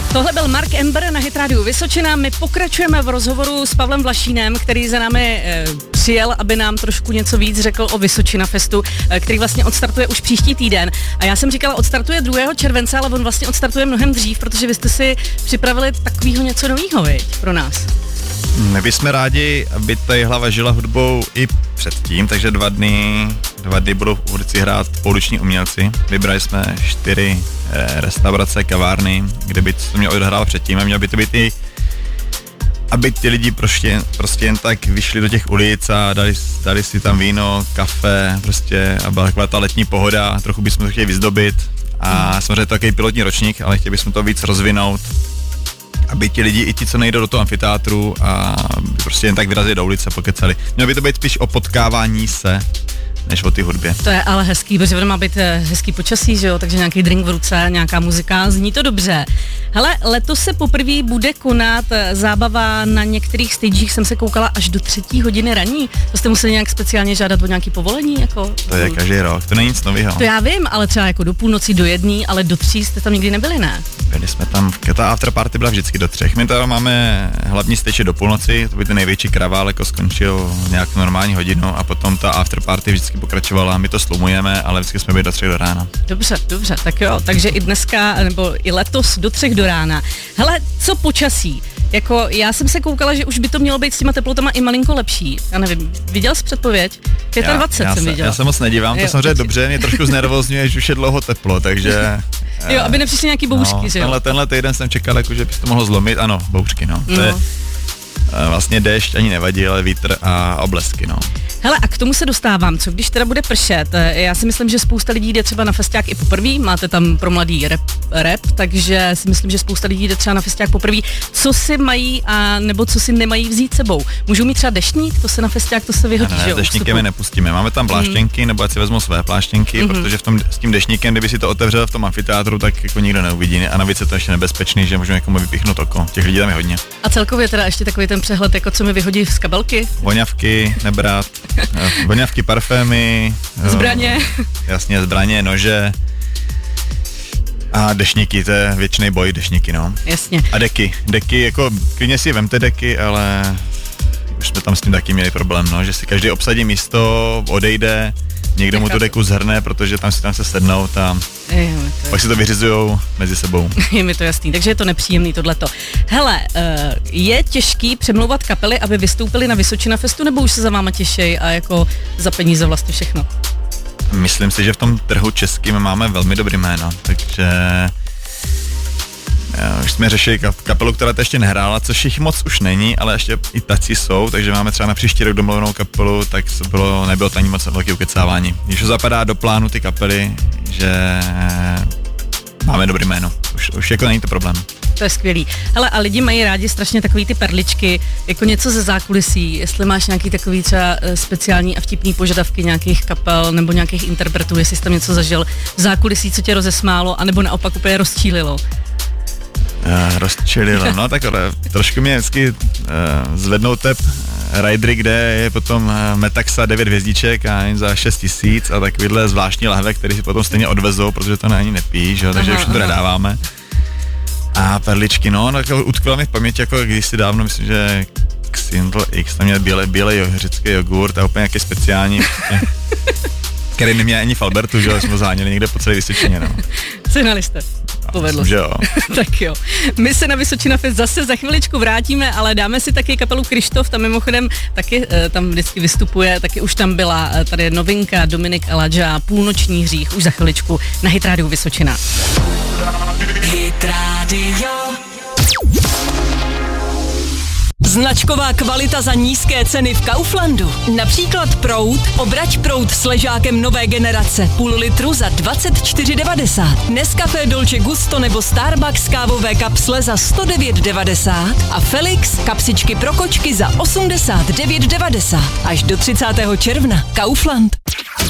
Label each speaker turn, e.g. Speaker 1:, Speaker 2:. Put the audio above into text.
Speaker 1: Tohle byl Mark Ember na Hit Radio Vysočina. My pokračujeme v rozhovoru s Pavlem Vlašínem, který za námi přijel, aby nám trošku něco víc řekl o Vysočina Festu, který vlastně odstartuje už příští týden. A já jsem říkala, odstartuje 2. července, ale on vlastně odstartuje mnohem dřív, protože vy jste si připravili takovýho něco novýho, viď, pro nás.
Speaker 2: My bychom rádi, aby ta hlava žila hudbou i předtím, takže 2 dny budou v ulici hrát pouliční umělci. Vybrali jsme 4 restaurace, kavárny, kde by to mělo odehrát předtím a mělo by to být i, aby ti lidi prostě jen tak vyšli do těch ulic a dali si tam víno, kafe, prostě a byla taková ta letní pohoda, trochu bychom to chtěli vyzdobit a samozřejmě to takový pilotní ročník, ale chtěli bychom to víc rozvinout, aby ti lidi, i ti, co nejdou do toho amfiteátru a prostě jen tak vyrazili do ulice, pokecali. Mělo by to být spíš o potkávání se, než o té hudbě.
Speaker 1: To je ale hezký, protože má být hezký počasí, že jo, takže nějaký drink v ruce, nějaká muzika, zní to dobře. Hele, letos se poprvé bude konat zábava na některých stagech, jsem se koukala až do 3. hodiny raní. To jste museli nějak speciálně žádat o nějaké povolení, jako?
Speaker 2: To je každý rok, to není nic nového.
Speaker 1: To já vím, ale třeba jako do půlnoci, do 1, ale do 3 jste tam nikdy nebyli, ne?
Speaker 2: Byli jsme tam, ta afterparty byla vždycky do 3. My tam máme hlavní stage do půlnoci, to by ten největší kravál, jako skončil nějak normální hodinu a potom ta afterparty vždycky pokračovala, my to slumujeme, ale vždycky jsme byli do 3 do rána.
Speaker 1: Dobře, tak jo, takže i dneska, nebo i letos do 3 do rána. Hele, co počasí? Jako, já jsem se koukala, že už by to mělo být s těma teplotama i malinko lepší. Já nevím, viděl jsi předpověď? 25 jsem viděla.
Speaker 2: Já se moc nedívám, to samozřejmě dobře, mě trošku znervozňuje, že už je dlouho teplo, takže...
Speaker 1: Jo, aby nepřišly nějaký bouřky, že jo?
Speaker 2: Tenhle týden jsem čekal, jako, že by se to mohlo zlomit, ano, bouřky, no. To je vlastně déšť ani nevadí, ale vítr a oblesky, no.
Speaker 1: Hele, a k tomu se dostávám, co když teda bude pršet? Já si myslím, že spousta lidí jde třeba na festiák i poprvé, máte tam pro mladý rap, takže si myslím, že spousta lidí jde třeba na festiák poprvé. Co si mají a nebo co si nemají vzít sebou? Můžou mít třeba deštník, to se na festiák to se vyhodí, že jo?
Speaker 2: Deštníkem je nepustíme. Máme tam pláštěnky, nebo ať si vezmou své pláštěnky, protože s tím deštníkem, kdyby si to otevřel v tom amfiteátru, tak jako nikdo neuvidí. A navíc je to ještě nebezpečný, že můžeme někomu vypíchnout oko. Těch lidí tam je hodně.
Speaker 1: A celkově teda ještě takový ten přehled, jako co mi vyhodí z kabelky?
Speaker 2: Voňavky nebrat. Voňavky, parfémy.
Speaker 1: Zbraně.
Speaker 2: Jasně, zbraně, nože. A deštníky, to je věčný boj, deštníky, no.
Speaker 1: Jasně.
Speaker 2: A deky, jako klidně si vemte deky, ale už jsme tam s tím taky měli problém, no, že si každý obsadí místo, odejde, někdo mu tu deku zhrne, protože tam se sednout a pak si to vyřizujou mezi sebou.
Speaker 1: Je mi to jasný, takže je to nepříjemný tohleto. Hele, je těžký přemlouvat kapely, aby vystoupili na Vysočina Festu, nebo už se za váma těšej a jako za peníze vlastně všechno?
Speaker 2: Myslím si, že v tom trhu českým máme velmi dobrý jméno, takže už jsme řešili kapelu, která to ještě nehrála, což jich moc už není, ale ještě i tací jsou, takže máme třeba na příští rok domluvenou kapelu, tak nebylo to ani moc velké ukecávání. Když zapadá do plánu ty kapely, že máme dobrý jméno, už jako není to problém.
Speaker 1: To je skvělý. Hele, a lidi mají rádi strašně takový ty perličky, jako něco ze zákulisí, jestli máš nějaký takový třeba speciální a vtipný požadavky nějakých kapel nebo nějakých interpretů, jestli jsi tam něco zažil v zákulisí, co tě rozesmálo, anebo naopak úplně rozčílilo.
Speaker 2: Rozčililo, no takhle, trošku mě vždycky zvednou tep ridery, kde je potom Metaxa 9 hvězdiček a jen za 6 000 a takovýhle zvláštní lahve, který si potom stejně odvezou, protože to ani nepíš, že? Takže už to nedáváme. A perličky, no, utkvělo mi v paměti, jako kdysi dávno, myslím, že Xindl X, tam měl bílej řecký jogurt a úplně nějaký speciální, který neměl ani v Albertu, že jsme záněli někde po celé Vysočině, no.
Speaker 1: Sehnali jste. Povedlo
Speaker 2: se. Jo.
Speaker 1: Tak jo. My se na Vysočina Fest zase za chviličku vrátíme, ale dáme si taky kapelu Krištof, tam mimochodem taky tam vždycky vystupuje, taky už tam byla tady novinka Dominik Aladža, Půlnoční hřích, už za chviličku na Hit Radio Vysočina.
Speaker 3: Hit Radio.
Speaker 4: Značková kvalita za nízké ceny v Kauflandu. Například proud, obrať proud s ležákem nové generace, půl litru za 24,90. Nescafé Dolce Gusto nebo Starbucks kávové kapsle za 109,90 a Felix kapsičky pro kočky za 89,90. Až do 30. června. Kaufland.